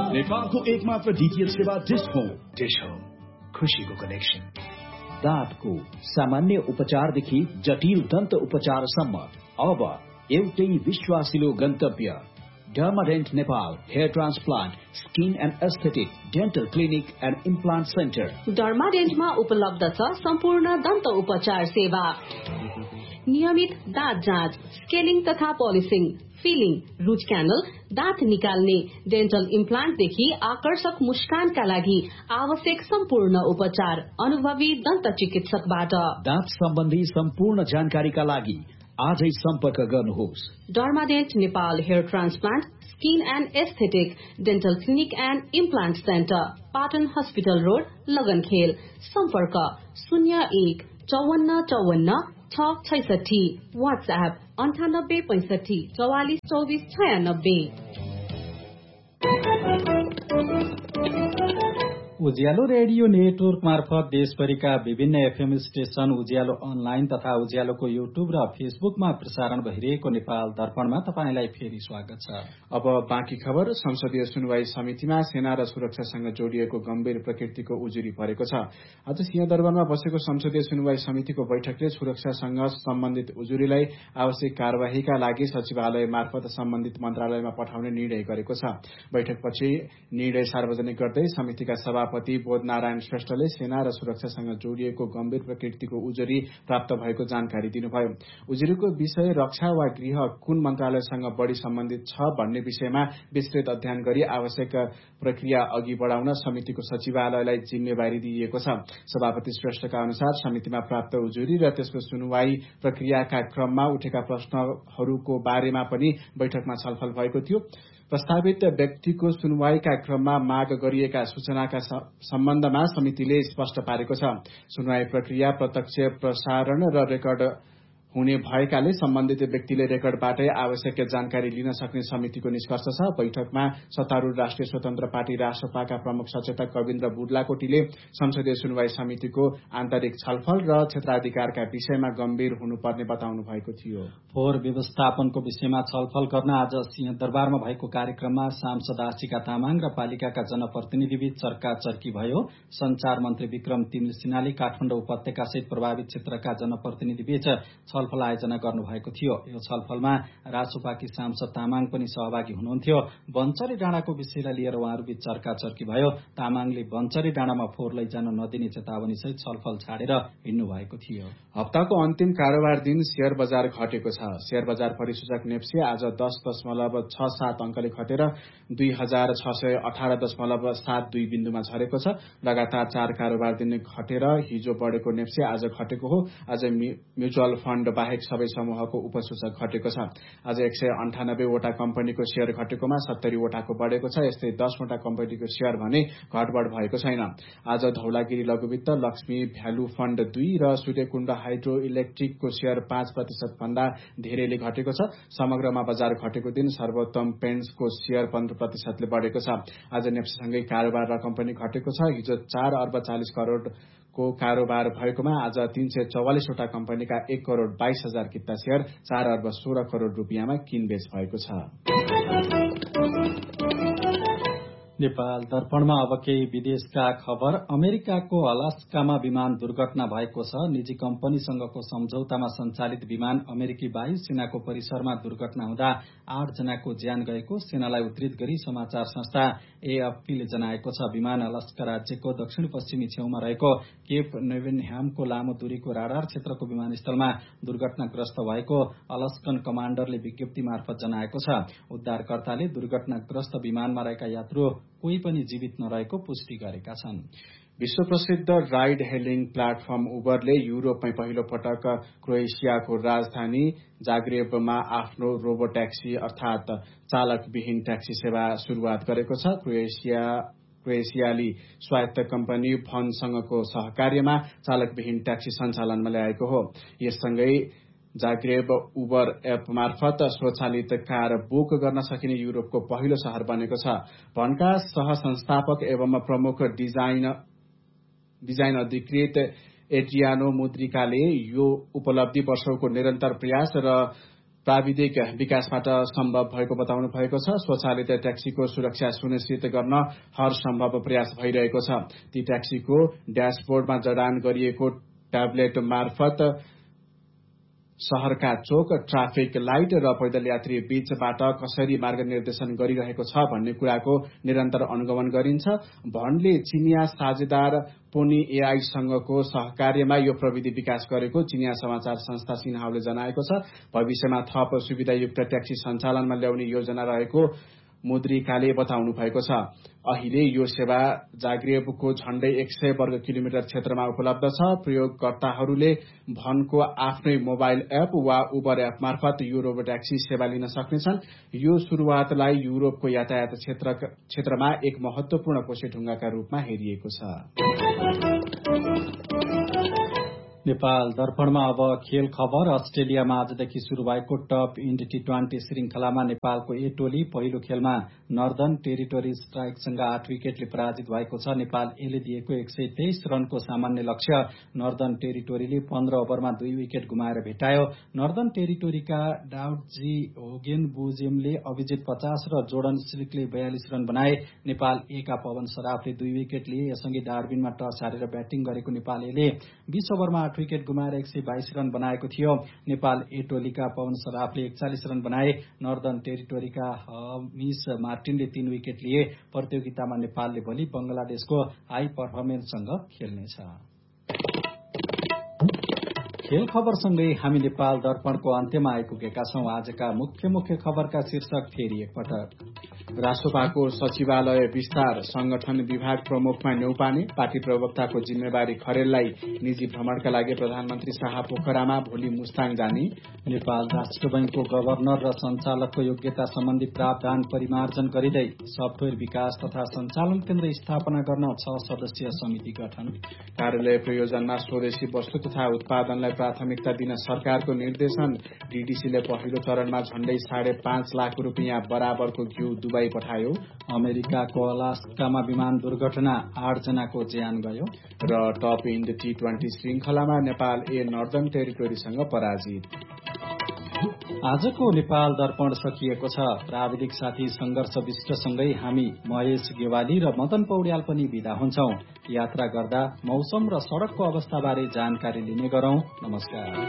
नेपालको एकमात्र डीटीएच सेवा डिश होम खुशीको कनेक्सन। दाँतको सामान्य उपचारदेखि जटिल दन्त उपचारसम्म अब एउटै विश्वासिलो गन्तव्य डर्माडेन्ट Nepal hair transplant skin and aesthetic dental clinic and implant centre. डर्माडेन्टमा उपलब्ध छ सम्पूर्ण दन्त उपचार सेवा, नियमित दाँत जाँच, स्केलिङ तथा पोलिसिङ, फिलिङ, रुट क्यानल, दाँत निकाल्ने, डेन्टल इम्प्लान्टदेखि आकर्षक मुस्कानका लागि आवश्यक सम्पूर्ण उपचार अनुभवी दन्त चिकित्सकबाट। दाँत सम्बन्धी सम्पूर्ण जानकारीका लागि आजै सम्पर्क गर्नुहोस्। डर्माडेन्ट Nepal hair transplant skin and aesthetic dental clinic and implant centre, Patan hospital road, लगनखेल। सम्पर्क 01 54 54 666। व्हाट्सएप 98 65 44 24 96। उज्यालो रेडियो नेटवर्क मार्फत देशभरिका विभिन्न एफएम स्टेशन, उज्यालो अनलाइन तथा उज्यालोको युट्युब र फेसबुकमा प्रसारण भइरहेको नेपाल दर्पणमा तपाईंलाई फेरि स्वागत छ। अब बाँकी खबर। संसदीय सुनवाई समितिमा सेना र सुरक्षासँग जोडिएको गम्भीर प्रकृतिको उजुरी परेको छ। आज सिंहदरबारमा बसेको संसदीय सुनवाई समितिको बैठकले सुरक्षासँग सम्बन्धित उजुरीलाई आवश्यक कार्यवाहीका लागि सचिवालय मार्फत सम्बन्धित मन्त्रालयमा पठाउने निर्णय गरेको छ। बैठकपछि निर्णय सार्वजनिक गर्दै समितिका सभापति बोधनारायण श्रेष्ठले सेना र सुरक्षासँग जोडिएको गम्भीर प्रकृतिको उजुरी प्राप्त भएको जानकारी दिनुभयो। उजुरीको विषय रक्षा वा गृह कुन मन्त्रालयसँग बढ़ी सम्बन्धित छ भन्ने विषयमा विस्तृत अध्ययन गरी आवश्यक प्रक्रिया अघि बढ़ाउन समितिको सचिवालयलाई जिम्मेवारी दिइएको छ। सभापति श्रेष्ठका अनुसार समितिमा प्राप्त उजुरी र त्यसको सुनवाई प्रक्रियाका क्रममा उठेका प्रश्नहरूको बारेमा पनि बैठकमा छलफल भएको थियो। प्रस्तावित व्यक्तिको सुनवाईका क्रममा माग गरिएका सूचनाका सम्बन्धमा समितिले स्पष्ट पारेको छ। सुनवाई प्रक्रिया प्रत्यक्ष प्रसारण र रेकर्ड हुने भएकाले सम्बन्धित व्यक्तिले रेकर्डबाटै आवश्यक जानकारी लिन सक्ने समितिको निष्कर्ष छ। बैठकमा सत्तारूढ़ राष्ट्रिय स्वतन्त्र पार्टी रासपाका प्रमुख सचेतक कविन्द्र बुर्लाकोटीले संसदीय सुनवाई समितिको आन्तरिक छलफल र क्षेत्राधिकारका विषयमा गम्भीर हुनुपर्ने बताउनु भएको थियो। फोहोर व्यवस्थापनको विषयमा छलफल गर्न आज सिंहदरबारमा भएको कार्यक्रममा सांसद आशिका तामाङ र पालिकाका जनप्रतिनिधिबीच चर्काचर्की भयो। संचार मन्त्री विक्रम तिमिल सिन्हाले काठमाडौँ उपत्यकासहित प्रभावित क्षेत्रका जनप्रतिनिधिबीच छलफल आयोजना गर्नुभएको थियो। यो छलफलमा रासोपाकी सांसद तामाङ पनि सहभागी हुनुहुन्थ्यो। बन्चरी डाँडाको विषयलाई लिएर उहाँहरूबीच चर्काचर्की भयो। तामाङले बन्चरी डाँडामा फोहोर लैजान नदिने चेतावनी सहित छलफल छाडेर हिँड्नु भएको थियो। हप्ताको अन्तिम कारोबार दिन शेयर बजार घटेको छ। शेयर बजार परिसूचक नेप्से आज 10.67 अंकले घटेर 2618.72 बिन्दुमा झरेको छ। लगातार 4 कारोबार दिन घटेर हिजो बढ़ेको नेप्से आज घटेको हो। आज म्युचुअल फण्ड बाहेक सबै समूहको उपसूचक घटेको छ। आज 198 वटा कम्पनीको शेयर घटेकोमा 70 वटाको बढ़ेको छ। यस्तै 10 वटा कम्पनीको शेयर भने घटबढ़ भएको छैन। आज धौलागिरी लघुवित्त, लक्ष्मी भ्यालु फण्ड 2 र सूर्यकुण्ड हाइड्रो इलेक्ट्रिकको शेयर 5% भन्दा धेरैले घटेको छ। समग्रमा बजार घटेको दिन सर्वोत्तम पेन्ट्सको शेयर 15% ले बढ़ेको छ। आज नेप्सेसँगै कारोबार रकम पनि घटेको छ। हिजो 4 अर्ब 40 करोड़ को कारोबार भएकोमा आज 344 वटा कम्पनीका 1 करोड़ 22 हजार किता शेयर 4 अर्ब 16 करोड़ रुपियाँमा किनबेच भएको छ। नेपाल दर्पणमा अब केही विदेशका खबर। अमेरिकाको अलास्कामा विमान दुर्घटना भएको छ। निजी कम्पनीसँगको सम्झौतामा सञ्चालित विमान अमेरिकी वायु सेनाको परिसरमा दुर्घटना हुँदा 8 जनाको ज्यान गएको सेनालाई उद्धृत गरी समाचार संस्था एएफपीले जनाएको छ। विमान अलास्का राज्यको दक्षिण पश्चिमी छेउमा रहेको केप नेवेनह्यामको लामो दूरीको राडार क्षेत्रको विमानस्थलमा दुर्घटनाग्रस्त भएको अलास्कन कमाण्डरले विज्ञप्ति मार्फत जनाएको छ। उद्धारकर्ताले दुर्घटनाग्रस्त विमानमा रहेका यात्रु कोही पनि जीवित नरहेको पुष्टि गरेका छन्। विश्व प्रसिद्ध राइड हेलिङ प्लेटफर्म उबरले युरोपमै पहिलो पटक क्रोएसियाको राजधानी जाग्रेबमा आफ्नो रोबो ट्याक्सी अर्थात चालकविहीन ट्याक्सी सेवा शुरूआत गरेको छ। क्रोएसियाली स्वायत्त कम्पनी भनसँगको सहकार्यमा चालकविहीन ट्याक्सी सञ्चालनमा ल्याएको हो। यससँगै जाग्रेब उबर एप मार्फत स्वचालित कार बुक गर्न सकिने युरोपको पहिलो शहर बनेको छ। भनका सह-संस्थापक एवं प्रमुख डिजाइन अधिकृत एड्रियानो मुद्रिकाले यो उपलब्धि वर्षौंको निरन्तर प्रयास र प्राविधिक विकासबाट सम्भव भएको बताउनु भएको छ। स्वचालित ट्याक्सीको सुरक्षा सुनिश्चित गर्न हर सम्भव प्रयास भइरहेको छ। ती ट्याक्सीको ड्यासबोर्डमा जडान गरिएको ट्याब्लेट मार्फत शहरका चोक, ट्राफिक लाइट र पैदल यात्री बीचबाट कसरी मार्ग निर्देशन गरिरहेको छ भन्ने कुराको निरन्तर अनुगमन गरिन्छ। भण्डले चिनिया साझेदार पोनी एआईसँगको सहकार्यमा यो प्रविधि विकास गरेको चिनिया समाचार संस्था सिन्हाओले जनाएको छ। भविष्यमा थप सुविधायुक्त ट्याक्सी सञ्चालनमा ल्याउने योजना रहेको मुद्रिकाले बताउनु भएको छ। अहिले यो सेवा जाग्रेबको झण्डै 100 वर्ग किलोमिटर क्षेत्रमा उपलब्ध छ। प्रयोगकर्ताहरूले भनको आफ्नै मोबाइल एप वा उबर एप मार्फत यो रोबो ट्याक्सी सेवा लिन सक्नेछन्। यो शुरूआतलाई युरोपको यातायात क्षेत्रमा एक महत्वपूर्ण कोसेढुङ्गाका रूपमा हेरिएको छ। नेपाल दर्पणमा अब खेल खबर। अस्ट्रेलियामा आजदेखि शुरू भएको टप इन्ड टी20 श्रृंखलामा नेपालको ए टोली पहिलो खेलमा नर्दर्न टेरिटोरी स्ट्राइकसँग 8 विकेटले पराजित भएको छ। नेपाल एले दिएको 123 रनको सामान्य लक्ष्य नर्दर्न टेरिटोरीले 15 ओभरमा 2 विकेट गुमाएर भेटायो। नर्दर्न टेरिटोरीका डाउडजी होगेन बुजेमले अभिजित 50 र जोर्डन सिल्कले 42 रन बनाए। नेपाल ए का पवन सराफले 2 विकेट लिए। यसअघि डार्बिनमा टस हारेर ब्याटिङ गरेको नेपाल एले 20 ओभरमा 8 विकेट गुमाएर 122 रन बनाएको थियो। नेपाल ए टोलीका पवन सराफले 41 रन बनाए। नर्दर्न टेरिटोरीका हमिस मार्टिनले 3 विकेट लिए। प्रतियोगितामा नेपालले भोलि बंगलादेशको हाई पर्फर्मेन्ससँग खेल्नेछ। खेल खबरसँगै हामी नेपाल दर्पणको अन्त्यमा आइपुगेका छौं। आजका मुख्य खबरका शीर्षक फेरि एकपटक। रासोपाको सचिवालय विस्तार, संगठन विभाग प्रमुखमा न्यौपाने, पार्टी प्रवक्ताको जिम्मेवारी खरेललाई निजी भ्रमणका लागि प्रधानमन्त्री शाह पोखरामा भोलि मुस्ताङ जाने। नेपाल राष्ट्र बैंकको गभर्नर र सञ्चालकको योग्यता सम्बन्धी प्रावधान परिमार्जन गरिँदै सफ्टवेयर विकास तथा सञ्चालन केन्द्र स्थापना गर्न 6 सदस्यीय समिति गठन। कार्यालय प्रयोजनमा स्वदेशी वस्तु तथा उत्पादनलाई प्राथमिकता दिन सरकारको निर्देशन। डीडीसीले पहिलो चरणमा झण्डै 5.5 लाख रुपियाँ बराबरको घिउ दुबई पठायो। अमेरिकाको अलास्कामा विमान दुर्घटना 8 जनाको ज्यान गयो। र टप इन्ड टी20 श्रृंखलामा नेपाल ए नर्दर्न टेरिटोरीसँग पराजित। आजको नेपाल दर्पण सकिएको छ। प्राविधिक साथी संघर्ष विष्टसँगै हामी महेश गेवाली र मदन पौड्याल पनि विदा हुन्छौं। यात्रा गर्दा मौसम र सड़कको अवस्थाबारे जानकारी लिने गरौं। नमस्कार।